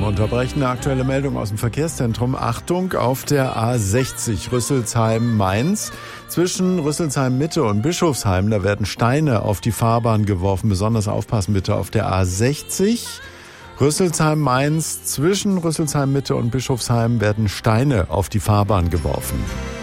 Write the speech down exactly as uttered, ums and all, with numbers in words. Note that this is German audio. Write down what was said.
unterbrechen. Eine aktuelle Meldung aus dem Verkehrszentrum. Achtung, auf der A sechzig Rüsselsheim-Mainz. Zwischen Rüsselsheim-Mitte und Bischofsheim, da werden Steine auf die Fahrbahn geworfen. Besonders aufpassen bitte auf der A sechzig. Rüsselsheim-Mainz. Zwischen Rüsselsheim-Mitte und Bischofsheim werden Steine auf die Fahrbahn geworfen.